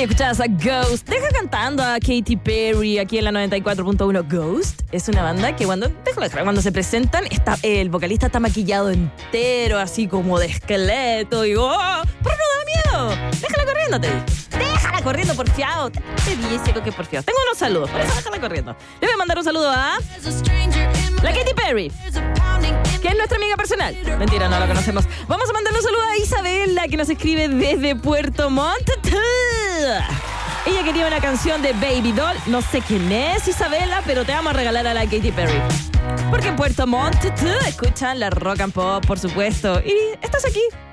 Ahí escuchabas a Ghost. Deja cantando a Katy Perry aquí en la 94.1. Ghost es una banda que cuando se presentan, el vocalista está maquillado entero, así como de esqueleto. Y digo, ¡oh! ¡Pero no da miedo! Déjala corriendo, te digo. Déjala corriendo, porfiado. Te dice que porfiado. Tengo unos saludos, por eso déjala corriendo. Le voy a mandar un saludo a la Katy Perry, que es nuestra amiga personal. Mentira, no la conocemos. Vamos a mandarle un saludo a Isabela, que nos escribe desde Puerto Montt. Ella quería una canción de Baby Doll. No sé quién es Isabela, pero te vamos a regalar a la Katy Perry. Porque en Puerto Montt escuchan la rock and pop, por supuesto. Y estás aquí